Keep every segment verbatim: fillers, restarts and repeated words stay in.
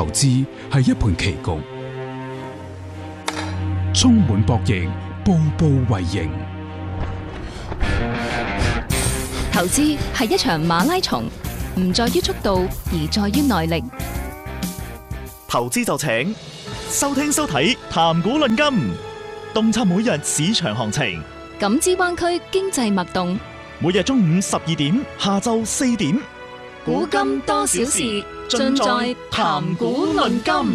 投資係一盤棋局，充滿博弈，步步為營。 投資係一場馬拉松，唔在於速度，而在於耐力。 投資就請收聽收睇談股論金，洞察每日市場行情， 感知灣區經濟脈動。 每日中午十二點，下晝四點， 古今多少事，盡在談股論金。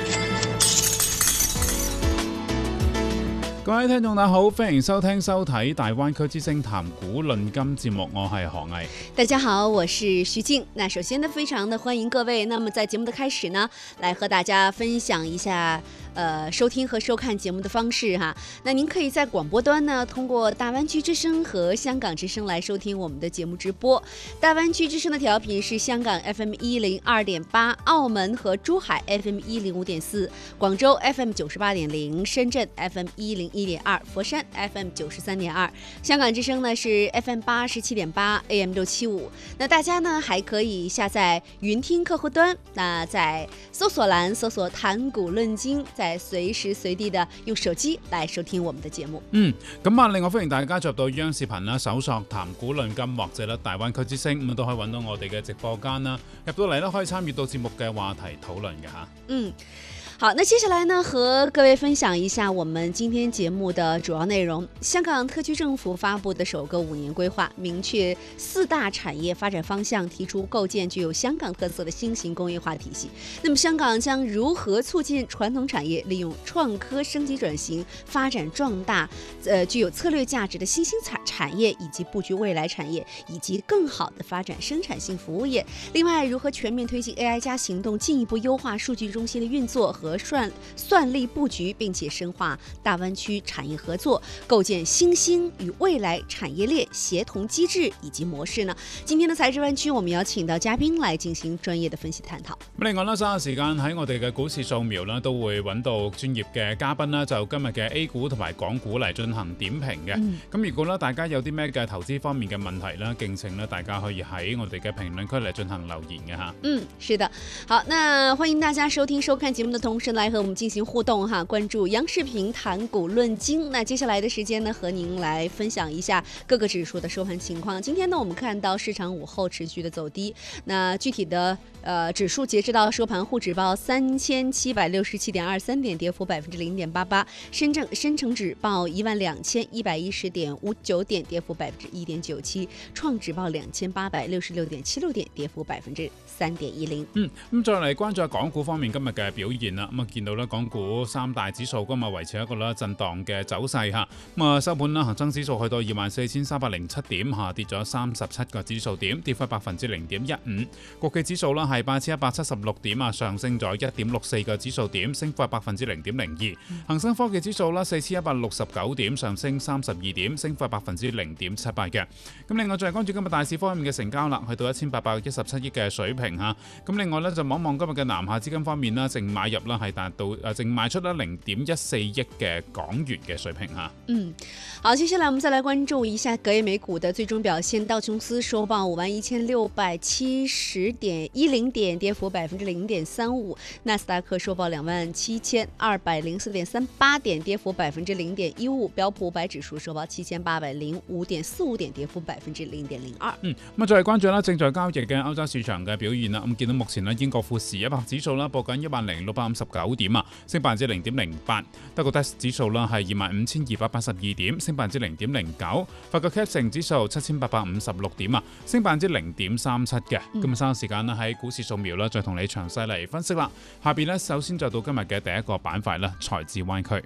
各位聽眾大家好，歡迎收聽收睇大灣區之聲談股論金節目，我係何毅。 大家好，我是徐靜。那首先呢，非常的歡迎各位。那麼在節目的開始呢，來和大家分享一下呃收聽和收看節目的方式哈。那您可以在廣播端呢，通過大灣區之聲和香港之聲來收聽我們的節目直播。大灣區之聲的調頻是香港 F M 一零二點八，澳門和珠海 F M 一零五點四，廣州 F M 九十八點零，深圳 F M 一零一點二，佛山 F M 九十三點二，香港之聲呢是 F M 八十七點八 A M 六七五。那大家呢還可以下載雲聽客戶端，那在搜索欄搜索談股論金，在隨時隨地的用手機來收聽我們的節目。 嗯，咁啊，另外歡迎大家入到央視頻啦，搜索談股論金或者咧大灣區之聲，咁都可以揾到我哋嘅直播間啦。入到嚟咧可以參與到節目嘅話題討論嘅吓。 嗯。好，那接下來呢，和各位分享一下我們今天節目的主要內容。香港特區政府發布的首個五年規劃，明確四大產業發展方向，提出構建具有香港特色的新型工業化體系。那麼香港將如何促進傳統產業利用創科升級轉型，發展壯大，呃，具有策略價值的新興產產業，以及布局未來產業，以及更好的發展生產性服務業。另外，如何全面推進 A I 加行動，進一步優化數據中心的運作和算算力布局，並且深化大灣區產業合作，構建新興與未來產業鏈協同機制以及模式呢？今天的財智灣區，我們邀請到嘉賓來進行專業的分析探討。 另外呢，稍後時間喺我哋嘅股市掃描呢，都會揾到專業嘅嘉賓啦，就今日嘅 A 股同埋港股嚟進行點評嘅。咁、嗯、如果呢大家有啲咩嘅投資方面嘅問題呢，敬請呢大家可以喺我哋嘅評論區嚟進行留言嘅吓。 嗯，是的。好，那歡迎大家收聽收看節目的同時來和我們進行互動哈，關注央視頻談股論金。那接下來的時間呢，和您來分享一下各個指數的收盤情況。今天呢，我們看到市場午後持續的走低。那具體的呃指數截至到收盤，滬指報三千七百六十七點二三點，跌幅百分之零點八八；深證深成指報一萬兩千一百一十點五九點，跌幅百分之一點九七；創指報兩千八百六十六點七六點，跌幅百分之三點一零。 嗯，咁再嚟關注下港股方面今日嘅表現啦。咁啊見到咧港股三大指數今日維持一個咧震盪嘅走勢嚇，咁啊收盤啦，恒生指數去到二萬四千三百零七點，下跌咗三十七個指數點，跌幅百分之零點一五。國企指數啦係八千一百七十六點啊，上升咗一點六四個指數點，升幅百分之零點零二。恒生科技指數啦四千一百六十九點，上升三十二點，升幅百分之零點七八嘅。咁另外再關注今日大市方面嘅成交啦，去到一千八百一十七億嘅水平嚇。咁另外咧就望望今日嘅南下資金方面啦，淨買入啦係達到誒淨賣出啦零點一四億嘅港元嘅水平嚇。 嗯，好，接下來我們再來關注一下隔夜美股的最終表現。道瓊斯收報五萬一千六百七十點一零點，跌幅百分之零點三五；納斯達克收報兩萬七千二百零四點三八點，跌幅百分之零點一五；標普五百指數收報七千八百零五點四五點，跌幅百分之零點零二。 嗯，咁啊再嚟關注啦，正在交易嘅歐洲市場嘅表現啦。咁見到目前咧英國富時一百指數啦報緊一萬零六百五十九點啊，升百分之零點零八。德國 D A X 指數啦係二萬五千二百八十二點，升百分之零點零九。法國 C A C 指數七千八百五十六點啊，升百分之零點三七嘅。今日三個時間咧喺股市掃描啦，再同你詳細嚟分析啦。下邊咧首先就到今日嘅第一個板塊啦，財智灣區。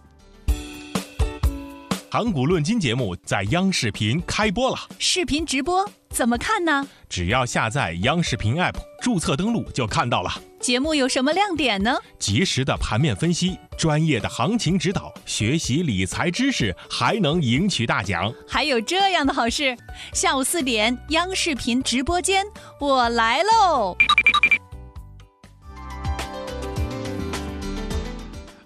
談股論金節目在央視頻開播了， 視頻直播怎麼看呢？ 只要下載央視頻 App， 註冊登錄就看到了。 節目有什麼亮點呢？ 及時的盤面分析，專業的行情指導，學習理財知識，還能贏取大獎。 還有這樣的好事，下午四點央視頻直播間，我來嘍！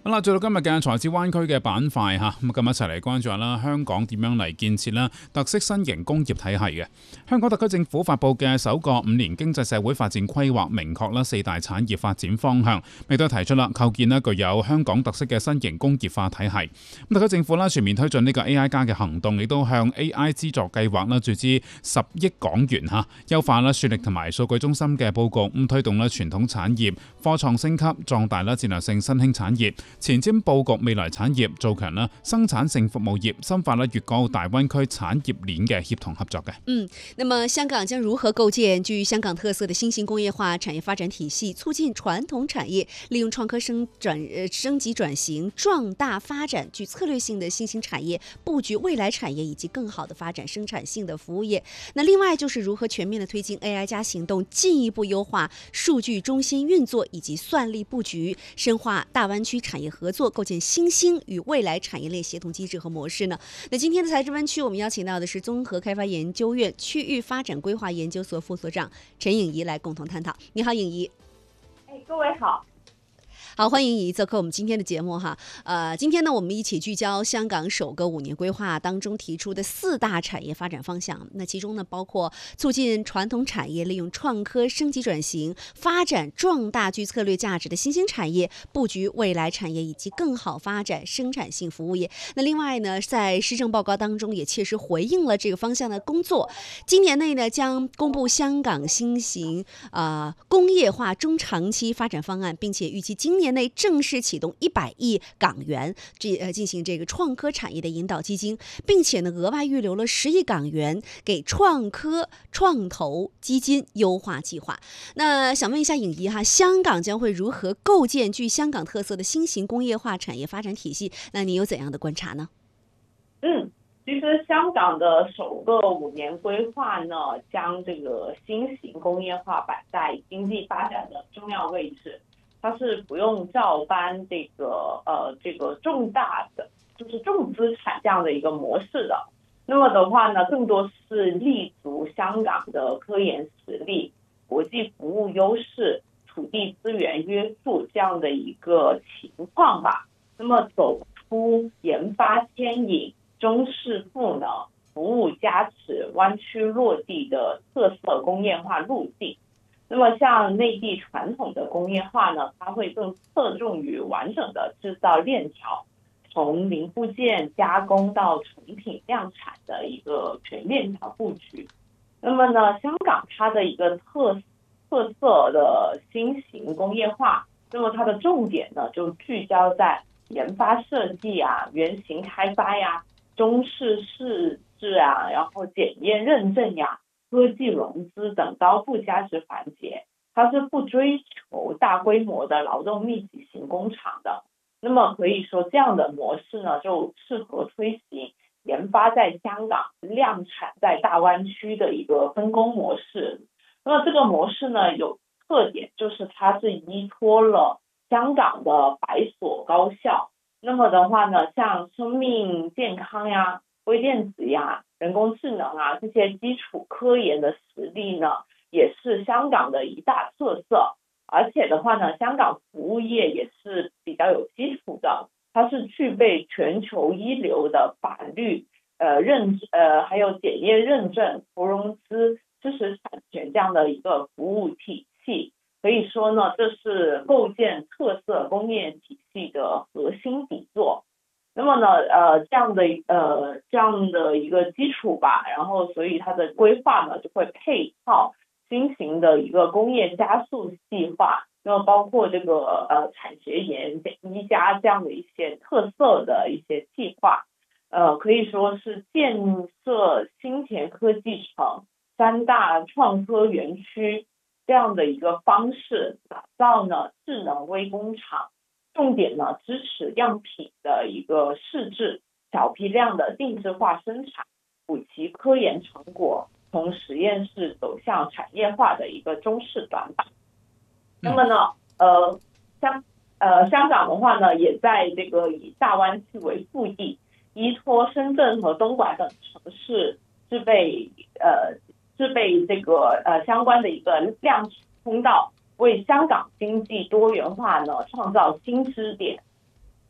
好啦，做到今日嘅財智灣區嘅板塊嚇，咁今日一齊嚟關注下啦，香港點樣嚟建設啦特色新型工業體系嘅。香港特區政府發布嘅首個五年經濟社會發展規劃，明確啦四大產業發展方向，亦都提出啦構建啦具有香港特色嘅新型工業化體系。咁特區政府啦全面推進呢個 A I 加嘅行動，亦都向 A I 資助計劃啦注資十億港元嚇，優化啦算力同埋數據中心嘅佈局，咁推動啦傳統產業科創升級，壯大啦戰略性新興產業。前瞻佈局未來產業，做強啦生產性服務業，深化啦粵港澳大灣區產業鏈嘅協同合作嘅。 嗯，那麼香港將如何構建具香港特色的新型工業化產業發展體系，促進傳統產業利用創科升轉升級轉型，壯大發展具策略性的新興產業，佈局未來產業以及更好的發展生產性的服務業。那另外就是如何全面的推進 A I 加行動，進一步優化數據中心運作以及算力佈局，深化大灣區產業合作，構建新興與未來產業鏈協同機制和模式呢？那今天的財智灣區，我們邀請到的是綜合開發研究院區域發展規劃研究所副所長陳穎儀來共同探討。你好，穎儀。 哎，各位好。 好，歡迎穎儀做客我們今天的節目哈。呃，今天呢，我們一起聚焦香港首個五年規劃當中提出的四大產業發展方向。那其中呢，包括促進傳統產業利用創科升級轉型，發展壯大具策略價值的新興產業，佈局未來產業以及更好發展生產性服務業。那另外呢，在施政報告當中也切實回應了這個方向的工作。今年內呢，將公布香港新型呃工業化中長期發展方案，並且預計今年年內正式啟動一百億港元，這呃進行這個創科產業的引導基金，並且呢額外預留了十億港元給創科創投基金優化計劃。那想問一下穎儀哈，香港將會如何構建具香港特色的新型工業化產業發展體系？那你有怎樣的觀察呢？ 嗯，其實香港的首個五年規劃呢，將這個新型工業化擺在經濟發展的重要位置。它是不用照搬這個呃這個重大的就是重資產這樣的一個模式的，那麼的話呢，更多是立足香港的科研實力、國際服務優勢、土地資源約束這樣的一個情況吧。那麼走出研發牽引、中式賦能、服務加持、灣區落地的特色工業化路徑。那麼像內地傳統的工業化呢，它會更側重於完整的製造鏈條，從零部件加工到成品量產的一個全鏈條布局。那麼呢，香港它的一個特特色的新型工業化，那麼它的重點呢就聚焦在研發設計啊、原型開發呀、中式試製啊，然後檢驗認證呀、科技融資等高附加值環節，它是不追求大規模的勞動密集型工廠的。那麼可以說這樣的模式呢，就適合推行研發在香港、量產在大灣區的一個分工模式。那麼這個模式呢，有特點就是它是依託了香港的百所高校。那麼的話呢，像生命健康呀、微電子呀、人工智能啊，這些基礎科研的實力呢，也是香港的一大特色。而且的話呢，香港服務業也是比較有基礎的，它是具備全球一流的法律、呃認呃還有檢驗認證、投融資、知識產權這樣的一個服務體系。可以說呢，這是構建特色工業體系的核心底座。那麼呢，呃，這樣的呃這樣的一個基礎吧，然後所以它的規劃呢就會配套新型的一個工業加速計劃，那麼包括這個呃產學研一加這樣的一些特色的一些計劃，呃，可以說是建設新田科技城、三大創科園區這樣的一個方式，打造呢智能微工廠。重點呢，支持樣品的一個試製，小批量的定制化生產，補齊科研成果，從實驗室走向產業化的一個中式短板。那麼呢，呃，香呃香港的話呢，也在這個以大灣區為腹地，依託深圳和東莞等城市，製備呃製備這個呃相關的一個量通道。為香港經濟多元化呢創造新支點。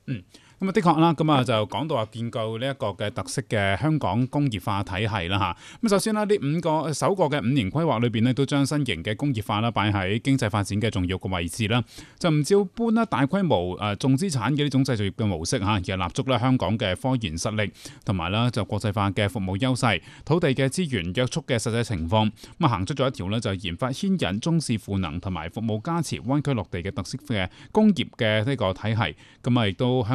嗯。咁啊，的確啦，咁啊就講到話建構呢一個嘅特色嘅香港工業化體系啦嚇。咁首先啦，呢五個首個嘅五年規劃裏邊呢，都將新型嘅工業化啦擺喺經濟發展嘅重要嘅位置啦。就唔照搬啦大規模誒重資產嘅呢種製造業嘅模式嚇，而係立足咧香港嘅科研實力同埋啦就國際化嘅服務優勢、土地嘅資源約束嘅實際情況，咁啊行出咗一條呢，就研發牽引中視賦能同埋服務加持灣區落地嘅特色嘅工業嘅呢個體系。咁啊亦都香